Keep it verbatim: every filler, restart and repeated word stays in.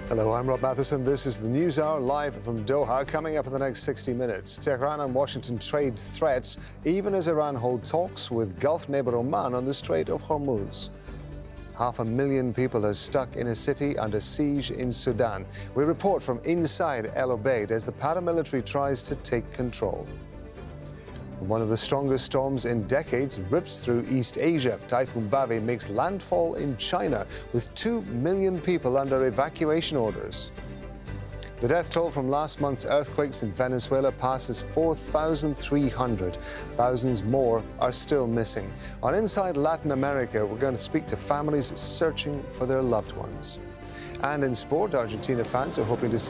Hello, I'm Rob Matheson. This is the News Hour live from Doha. Coming up in the next sixty minutes, Tehran and Washington trade threats, even as Iran hold talks with Gulf neighbor Oman on the Strait of Hormuz. Half a million people are stuck in a city under siege in Sudan. We report from inside El Obeid as the paramilitary tries to take control. One of the strongest storms in decades rips through East Asia. Typhoon Bavi makes landfall in China with two million people under evacuation orders. The death toll from last month's earthquakes in Venezuela passes four thousand three hundred. Thousands more are still missing. On Inside Latin America, we're going to speak to families searching for their loved ones. And in sport, Argentina fans are hoping to see